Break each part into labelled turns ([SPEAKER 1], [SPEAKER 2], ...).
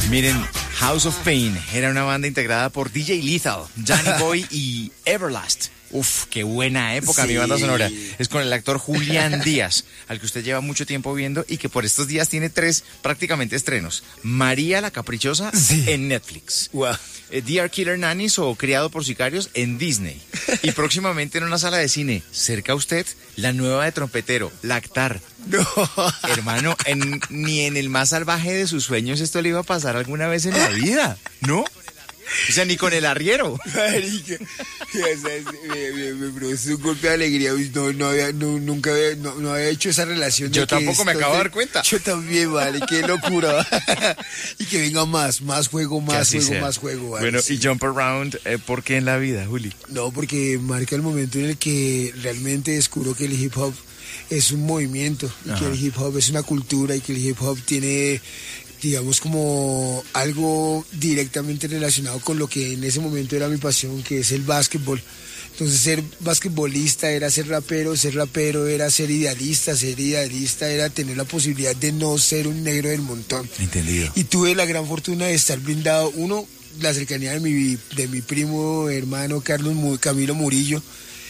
[SPEAKER 1] Miren, House of Pain era una banda integrada por DJ Lethal, Danny Boy y Everlast. Uf, qué buena época, sí. Mi banda sonora. Es con el actor Julián Díaz, al que usted lleva mucho tiempo viendo y que por estos días tiene 3 prácticamente estrenos. María la Caprichosa, sí, en Netflix.
[SPEAKER 2] Wow.
[SPEAKER 1] Dear Killer Nannies o Criado por Sicarios en Disney. Y próximamente en una sala de cine cerca a usted, la nueva de Trompetero, Lactar.
[SPEAKER 2] No.
[SPEAKER 1] Hermano, ni en el más salvaje de sus sueños esto le iba a pasar alguna vez en la vida, ¿no? O sea, ni con el arriero.
[SPEAKER 2] Marica, me produce un golpe de alegría. Nunca había hecho esa relación.
[SPEAKER 1] Yo tampoco me acabo de dar cuenta.
[SPEAKER 2] Yo también, vale, qué locura. Y que venga más juego, más juego. Vale,
[SPEAKER 1] bueno,
[SPEAKER 2] sí.
[SPEAKER 1] Y Jump Around, ¿por qué en la vida, Juli?
[SPEAKER 2] No, porque marca el momento en el que realmente descubro que el hip hop es un movimiento, y que el hip hop es una cultura, y que el hip hop tiene, digamos, como algo directamente relacionado con lo que en ese momento era mi pasión, que es el básquetbol. Entonces ser basquetbolista era ser rapero era ser idealista era tener la posibilidad de no ser un negro del montón.
[SPEAKER 1] Entendido.
[SPEAKER 2] Y tuve la gran fortuna de estar blindado, uno, la cercanía de mi primo hermano Camilo Murillo,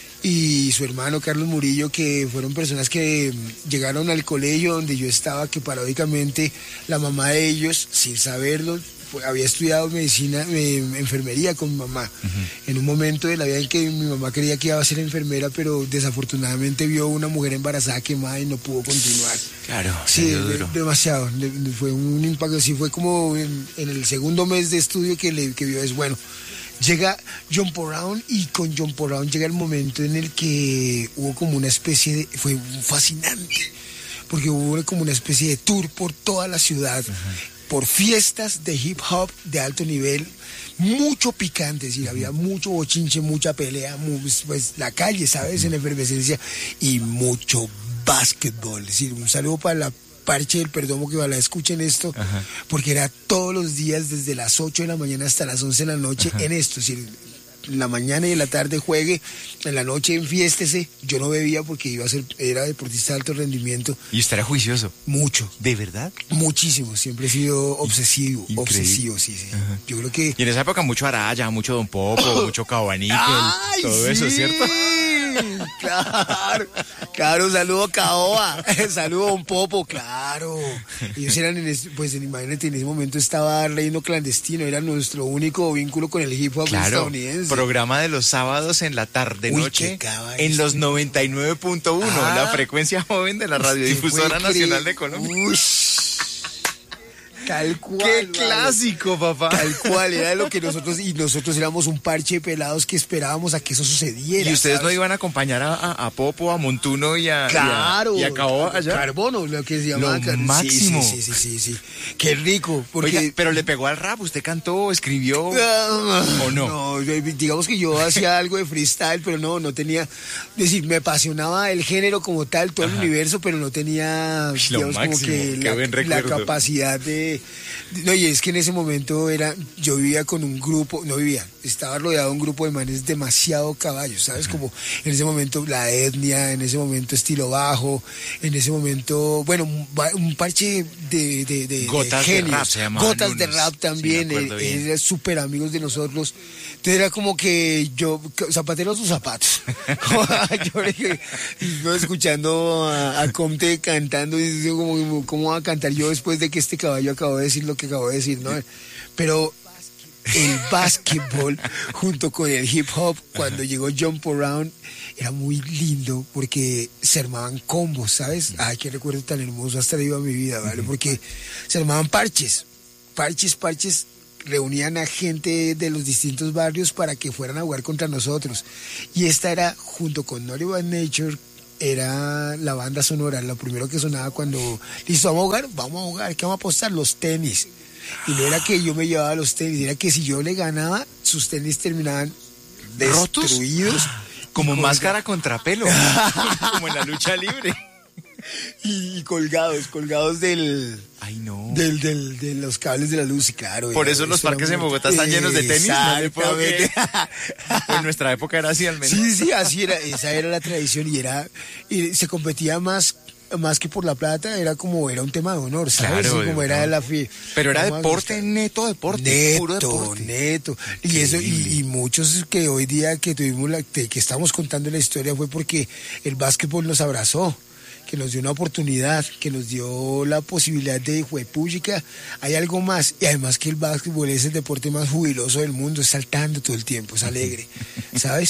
[SPEAKER 2] y su hermano Carlos Murillo, que fueron personas que llegaron al colegio donde yo estaba, que paradójicamente la mamá de ellos, sin saberlo, había estudiado enfermería con mi mamá. Uh-huh. En un momento de la vida en que mi mamá creía que iba a ser enfermera, pero desafortunadamente vio una mujer embarazada quemada y no pudo continuar.
[SPEAKER 1] Claro,
[SPEAKER 2] sí, demasiado. Fue un impacto. Sí, fue como en el segundo mes de estudio que vio es bueno. Llega Jump Around, y con Jump Around llega el momento en el que hubo como una especie de... Fue fascinante, porque hubo como una especie de tour por toda la ciudad, por fiestas de hip hop de alto nivel, mucho picante, es decir, había mucho bochinche, mucha pelea, pues la calle, ¿sabes?, en efervescencia, y mucho básquetbol. Es decir, un saludo para la Parche del Perdomo, que ojalá escuchen esto, porque era todos los días desde las 8 de la mañana hasta las 11 de la noche en esto. Es decir, en la mañana y en la tarde juegue, en la noche enfiéstese. Yo no bebía porque era deportista de alto rendimiento.
[SPEAKER 1] ¿Y usted era juicioso?
[SPEAKER 2] Mucho.
[SPEAKER 1] ¿De verdad?
[SPEAKER 2] Muchísimo, siempre he sido obsesivo.
[SPEAKER 1] Increíble.
[SPEAKER 2] Obsesivo, sí. Yo creo que...
[SPEAKER 1] Y en esa época mucho Araya, mucho Don Popo, mucho Cabaníquel, todo
[SPEAKER 2] sí.
[SPEAKER 1] eso, ¿cierto?
[SPEAKER 2] Claro, saludo a Caoba, saludo a Don Popo, claro. Ellos eran, imagínate, en ese momento estaba Reino Clandestino, era nuestro único vínculo con el hip hop estadounidense.
[SPEAKER 1] Programa de los sábados en la tarde-noche, en los 99.1, la frecuencia joven de la Radiodifusora Nacional de Colombia.
[SPEAKER 2] Tal cual.
[SPEAKER 1] ¡Qué clásico, papá!
[SPEAKER 2] Tal cual, era lo que nosotros éramos un parche de pelados que esperábamos a que eso sucediera.
[SPEAKER 1] ¿Y ustedes no iban a acompañar a Popo, a Montuno y a Caoba allá?
[SPEAKER 2] Carbono, lo que se llama.
[SPEAKER 1] Lo máximo.
[SPEAKER 2] Sí. Qué rico. Porque...
[SPEAKER 1] Oiga, pero le pegó al rap, ¿usted cantó, escribió o no?
[SPEAKER 2] No, digamos que yo hacía algo de freestyle, pero no tenía... Es decir, me apasionaba el género como tal, todo el universo, pero no tenía, digamos,
[SPEAKER 1] máximo,
[SPEAKER 2] como que la capacidad de... No, y es que en ese momento yo vivía con un grupo, estaba rodeado de un grupo de manes demasiado caballos, ¿sabes? Como en ese momento La Etnia, en ese momento Estilo Bajo, en ese momento, bueno, un parche de
[SPEAKER 1] Gotas
[SPEAKER 2] genios.
[SPEAKER 1] de Rap se llamaban.
[SPEAKER 2] Gotas de Rap también, eran súper amigos de nosotros. Entonces era como que yo, zapatero a sus zapatos. Yo escuchando a Comte cantando, y digo, ¿cómo voy a cantar yo después de que este caballo acabó de decir lo que acabó de decir, ¿no? Pero el básquetbol junto con el hip hop, cuando llegó Jump Around, era muy lindo porque se armaban combos, ¿sabes? Ay, qué recuerdo tan hermoso, hasta le iba a mi vida, ¿vale? Porque se armaban parches, reunían a gente de los distintos barrios para que fueran a jugar contra nosotros. Y esta era, junto con Naughty by Nature, era la banda sonora, lo primero que sonaba cuando, listo, vamos a jugar, ¿qué vamos a apostar? Los tenis. Y no era que yo me llevaba los tenis, era que si yo le ganaba, sus tenis terminaban destruidos.
[SPEAKER 1] Como máscara contra pelo, como en la lucha libre.
[SPEAKER 2] Y colgados del...
[SPEAKER 1] Ay, no.
[SPEAKER 2] De los cables de la luz, claro.
[SPEAKER 1] Por eso los parques en Bogotá están llenos de tenis. No le puedo creer. En nuestra época era así al menos.
[SPEAKER 2] Sí, así era. Esa era la tradición y se competía más más que por la plata, era un tema de honor, ¿sabes?
[SPEAKER 1] Claro,
[SPEAKER 2] Como era la
[SPEAKER 1] pero era deporte, neto deporte, puro deporte.
[SPEAKER 2] Neto. Y eso, y muchos que hoy día que tuvimos que estamos contando la historia fue porque el básquetbol nos abrazó, que nos dio una oportunidad, que nos dio la posibilidad de juepública. Hay algo más, y además que el básquetbol es el deporte más jubiloso del mundo, es saltando todo el tiempo, es alegre, ¿sabes?